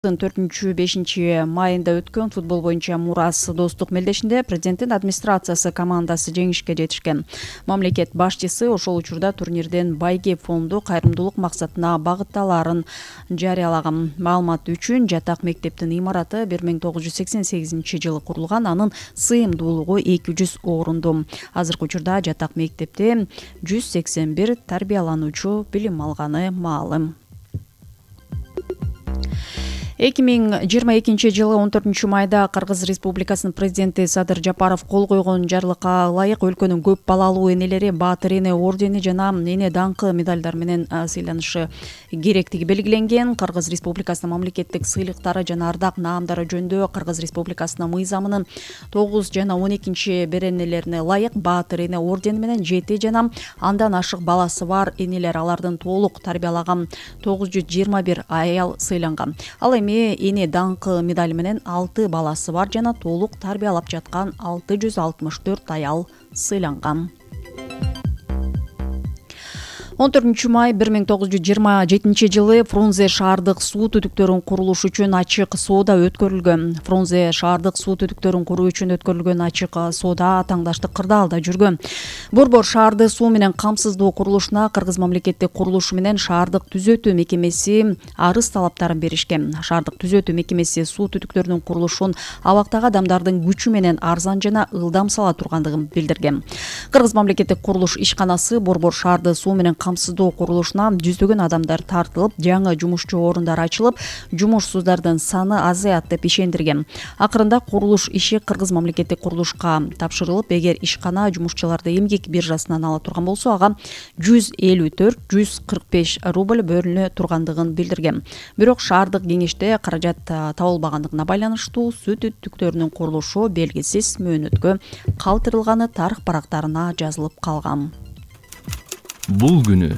4-5 майында өткөн футбол боюнча Мурас достук мелдешинде президенттин администрациясы командасы жеңишке жетишкен. Мамлекет башчысы ошол учурда турнирден байге фонду кайрымдуулук максатына багытталаарын жарыялаган. Маалымат үчүн жатак мектептин имараты 1988 курулган, анын сыйымдуулугу 200 орунду. Азыркы учурда жатак мектепте 181 тарбиялануучу билим алганы маалым. 2022 жылы 14 майда Кыргыз Республикасынын президенти Садыр Жапаров кол койгон жарлыкка ылайык өлкөнүн көп балалуу энелери Баатыр эне ордени жана эне даңкы медальдар менен сыйланышы керектиги белгиленген. Кыргыз Республикасынын мамлекеттик сыйлыктары жана ардак наамдары жөнүндө Кыргыз Республикасынын мыйзамынын 9 жана 12 беренелерине ылайык Баатыр эне ордени менен 7 жана андан ашык баласы бар энелер, алардын толук тарбиялаган 921 аял сыйланган. Ал эми эне даңкы медали менен 6 баласы бар жана толук тарбиялап жаткан 664 аял сыйланган. 14 май 1927 жылы Фрунзе шаардык суу түтүктөрүн курулуш үчүн ачык соода өткөрүлгөн. Фрунзе шаардык суу түтүктөрүн куруу үчүн өткөрүлгөн ачык соода таңдаштык кырдаалда жүргөн. Борбор шаарды суу менен камсыздоо курулушуна Кыргыз мамлекеттик курулушу менен шаардык түзөтүү мекемеси арыз талаптарын беришкен. Шаардык түзөтүү мекемеси суу түтүктөрүнүн курулушун абактагы адамдардын күчү менен арзан жана ылдам сала тургандыгын билдирген. Кыргыз мамлекеттик курулуш ишканасы Борбор шаарды суу менен камсыздоо курулушуна жүздөгөн адамдар тартылып, жаңы жумушчу орундар ачылып, жумушсуздардын саны азаят деп ишендирген. Акырында курулуш иши Кыргыз мамлекеттик курулушка тапшырылып, эгер ишкана жумушчуларды эмгек биржасынан ала турган болсо, ага 154-145 рубль бөлүнө тургандыгын билдирген. Бирок шаардык кеңеште каражат табылбагандыгына байланыштуу суу түтүктөрүнүн курулушу белгисиз мөөнөткө калтырылганы тарых барактарына жазылып калган. Бул күнү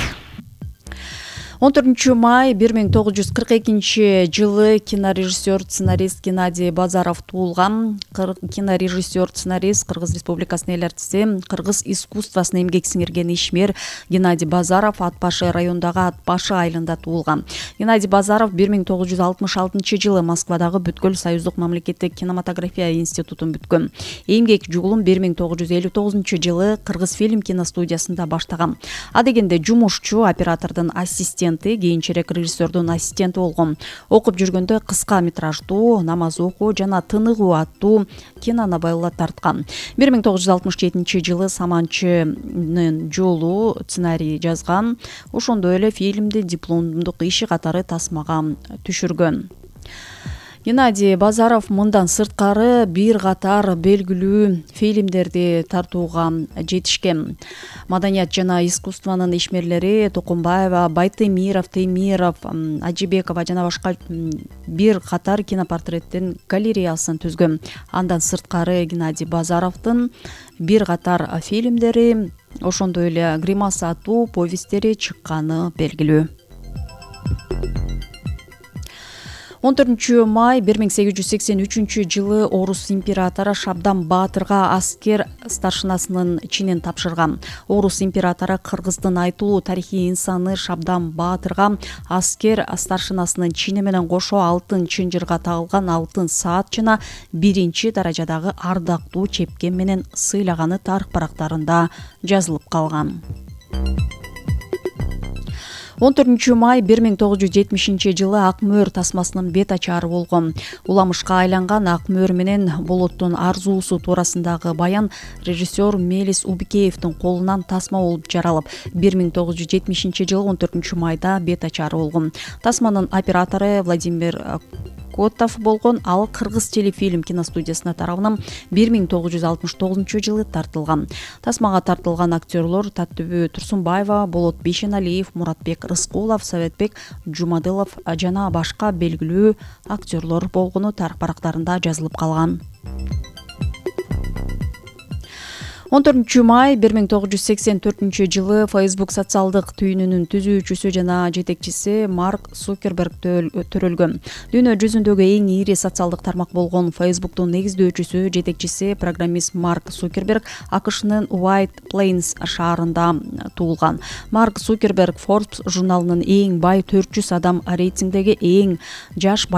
14 май 1942 жылы кинорежиссер, сценарист Геннадий Базаров туулган. Кинорежиссер, сценарист, Кыргыз Республикасынын эл артиси, Кыргыз искусствосуна эмгек сиңирген ишмер Геннадий Базаров Ат башы районундагы Ат башы айылында туулган. Геннадий Базаров 1966 жылы Москвадагы Бүткүл Союздук мамлекеттик кинематография институтун бүткөн. Эмгек жолун 1959 жылы Кыргыз фильм киностудиясында баштаган. Адегенде жумушчу, оператордун ассистенти, кийинчерээк режиссердун ассистенти болгон. Окуп жүргөндө кыска метраждуу, Намаз окуу жана Тыныгуу аттуу киноновелла тарткан. 1967 жылы Саманчынын жолу сценарий жазган. Ошондой эле фильмди дипломдук иши катары тасмага түшүргөн. Геннадий Базаров мындан сырткары бир катар белгилүү фильмдерди тартууга жетишкен. Маданият жана искусствонун ишмерлери Токумбаева, Байтемиров, Темиров, Ажибекова жана башка бир катар кинопортреттин галереясын түзгөн. Андан сырткары Геннадий Базаровдун бир катар фильмдери, ошондой эле Гримаса аттуу повесттери чыкканы белгилүү. 14 май 1883 жылы Орус императору Шабдан Баатырга аскер старшинасынын чинин тапшырган. Орус императору Кыргыздын айтылуу тарихий инсаны Шабдан Баатырга аскер старшинасынын чини менен кошо алтын чынжырга тагылган алтын саат жана 1-даражадагы ардактуу чепкен менен сыйлаганы тарых барактарында жазылып калган. 14 май 1970 жылы Ак мөөр тасмасынын бет ачары болгон. Уламышка айланган Ак мөөр менен Болоттун арзуусу туурасындагы баян режиссер Мелис Убикеевдин колунан тасма болуп жаралып, 1970 жылы 14 майда бет ачары болгон. Тасманын оператору Владимир Котов болгон. Ал Кыргыз телефильм киностудиясына тарабынан 1969 жылы тартылган. Тасмага тартылган актерлор Таттүбү Турсунбаева, Болот Бейшеналиев, Муратбек Рыскулов, Советбек Жумадылов жана башка белгилүү актерлор болгону тарых барактарында жазылып калган. 14 май 1984 жылы Facebook социалдык түйүнүнүн түзүүчүсү жана жетекчиси Марк Цукерберг төрөлгөн. Дүйнө жүзүндөгү эң ири социалдык тармак болгон Facebooктун негиздөөчүсү, жетекчиси, программист Марк Цукерберг AQШнын White Plains шаарында туулган. Марк Цукерберг Forbes журналынын эң бай 400 адам рейтингдеги эң жаш